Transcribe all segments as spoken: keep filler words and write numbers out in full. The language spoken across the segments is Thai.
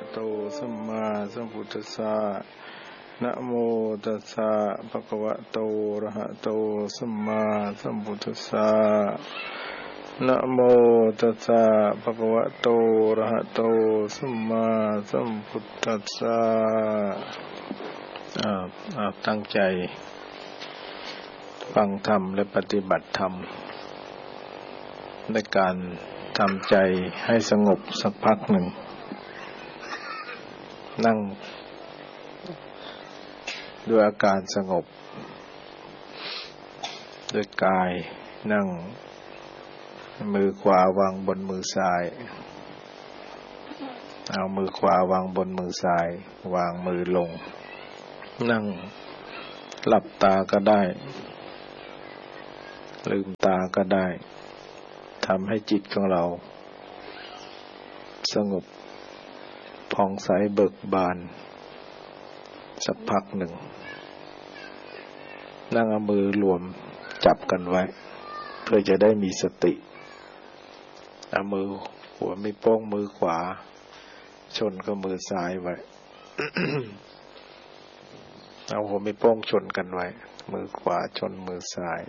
โตสัมมาสัมพุทธัสสะนะโมตัสสะภะคะวะโตอะระหะโตสัมมาสัมพุทธัสสะนะโมตัสสะภะคะวะโตอะระหะโตสัมมาสัมพุทธัสสะอ่าอ่าตั้งใจฟังธรรมและปฏิบัติธรรมในการทำใจให้สงบสักพักหนึ่งนั่งด้วยอาการสงบด้วยกายนั่งมือขวาวางบนมือซ้ายเอามือขวาวางบนมือซ้ายวางมือลงนั่งหลับตาก็ได้ลืมตาก็ได้ทำให้จิตของเราสงบผ่องใสเบิกบานสักพักหนึ่งนั่งเอามือรวมจับกันไว้เพื่อจะได้มีสติเอามือหัวไม่โป้งมือขวาชนกับมือซ้ายไว้ เอาหัวไม่โป้งชนกันไว้มือขวาชนมือซ้าย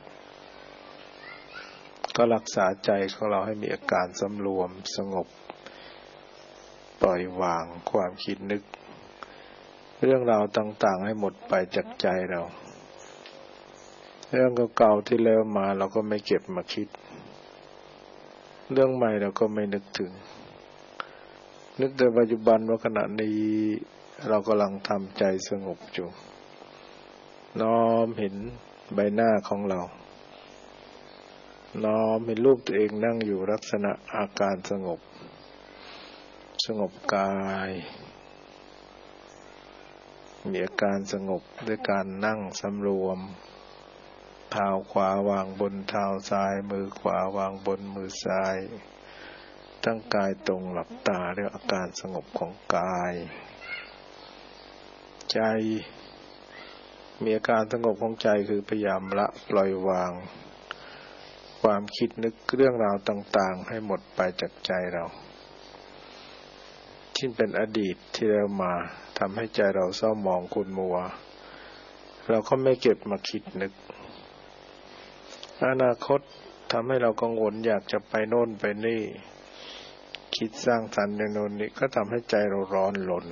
ก็รักษาใจของเราให้มีอาการสำรวมสงบปล่อยวางความคิดนึกเรื่องราวต่างๆให้หมดไปจากใจเราเรื่องเก่าๆที่แล้วมาเราก็ไม่เก็บมาคิดเรื่องใหม่เราก็ไม่นึกถึงนึกแต่ปัจจุบันว่าขณะนี้เรากำลังทำใจสงบอยู่น้อมเห็นใบหน้าของเราน้อมเห็นรูปตัวเองนั่งอยู่ลักษณะอาการสงบสงบกายมีอาการสงบด้วยการนั่งสำรวมเท้าขวาวางบนเท้าซ้ายมือขวาวางบนมือซ้ายตั้งกายตรงหลับตาเรียกอาการสงบของกายใจมีอาการสงบของใจคือพยายามละปล่อยวางความคิดนึกเรื่องราวต่างๆให้หมดไปจากใจเราที่เป็นอดีตที่เรามาทำให้ใจเราเศร้าหมองขุ่นมัวเราก็ไม่เก็บมาคิดนึกอนาคตทำให้เรากังวลอยากจะไปโน่นไปนี่คิดสร้างสรรค์อย่างโน้นนี่ก็ทำให้ใจเราร้อนรน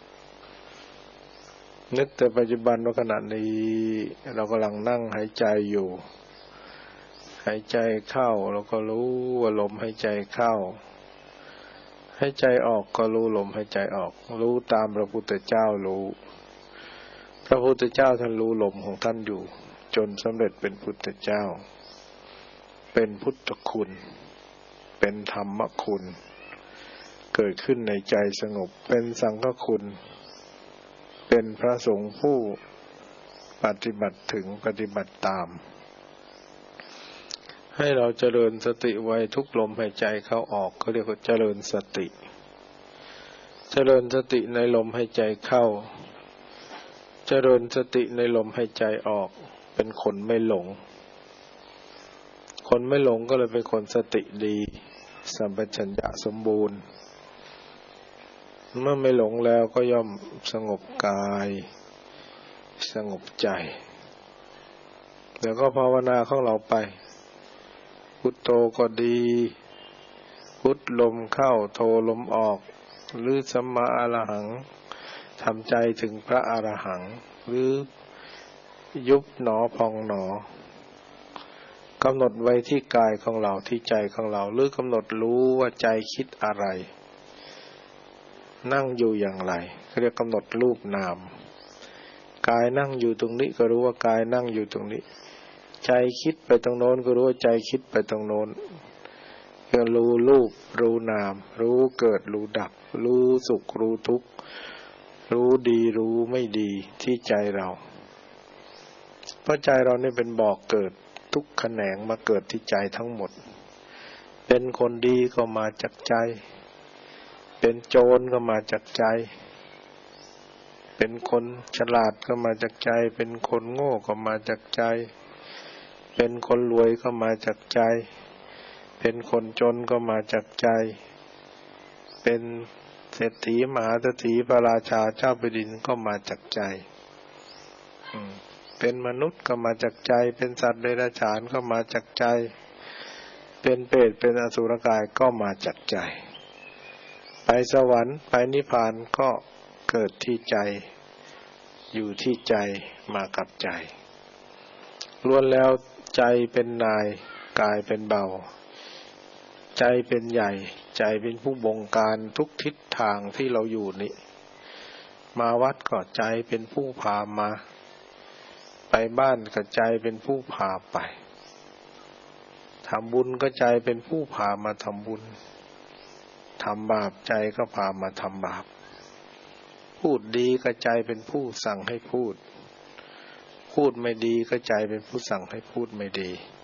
นึกแต่ปัจจุบันว่าขณะนี้เรากำลังนั่งหายใจอยู่หายใจเข้าเราก็รู้ว่าลมหายใจเข้าหายใจออกก็รู้ลมหายใจออกรู้ตามพระพุทธเจ้ารู้พระพุทธเจ้าท่านรู้ลมของท่านอยู่จนสำเร็จเป็นพุทธเจ้าเป็นพุทธคุณเป็นธรรมคุณเกิดขึ้นในใจสงบเป็นสังฆคุณเป็นพระสงฆ์ผู้ปฏิบัติถึงปฏิบัติตามให้เราเจริญสติไว้ทุกลมหายใจเข้าออกเขาเรียกว่าเจริญสติเจริญสติในลมหายใจเข้าเจริญสติในลมหายใจออกเป็นคนไม่หลงคนไม่หลงก็เลยเป็นคนสติดีสัมปชัญญะสมบูรณ์เมื่อไม่หลงแล้วก็ย่อมสงบกายสงบใจเดี๋ยวก็ภาวนาของเราไปพุทโธก็ดีพุทลมเข้าโธลมออกหรือสัมมาอรหังทำใจถึงพระอรหังหรือยุบหนอพองหนอกำหนดไว้ที่กายของเราที่ใจของเราหรือกำหนดรู้ว่าใจคิดอะไรนั่งอยู่อย่างไรเขาเรียกกำหนดรูปนามกายนั่งอยู่ตรงนี้ก็รู้ว่ากายนั่งอยู่ตรงนี้ใจคิดไปตรงโน้นก็รู้ว่าใจคิดไปตรงโน้นก็รู้รูปรู้นามรู้เกิดรู้ดับรู้สุขรู้ทุกข์รู้ดีรู้ไม่ดีที่ใจเราเพราะใจเรานี่เป็นบ่อเกิดทุกแขนงมาเกิดที่ใจทั้งหมดเป็นคนดีก็มาจากใจเป็นโจรก็มาจากใจเป็นคนฉลาดก็มาจากใจเป็นคนโง่ก็มาจากใจเป็นคนรวยก็มาจากใจเป็นคนจนก็มาจากใจเป็นเศรษฐีมหาเศรษฐีพระราชาเจ้าแผ่นดินก็มาจากใจเป็นมนุษย์ก็มาจากใจเป็นสัตว์เดรัจฉานก็มาจากใจเป็นเปรตเป็นอสุรกายก็มาจากใจไปสวรรค์ไปนิพพานก็เกิดที่ใจอยู่ที่ใจมากับใจล้วนแล้วใจเป็นนายกายเป็นเบาใจเป็นใหญ่ใจเป็นผู้บงการทุกทิศทางที่เราอยู่นี้มาวัดก็ใจเป็นผู้พามาไปบ้านก็ใจเป็นผู้พาไปทำบุญก็ใจเป็นผู้พามาทำบุญทำบาปใจก็พามาทำบาปพูดดีก็ใจเป็นผู้สั่งให้พูดพูดไม่ดีก็ใจเป็นผู้สั่งให้พูดไม่ดี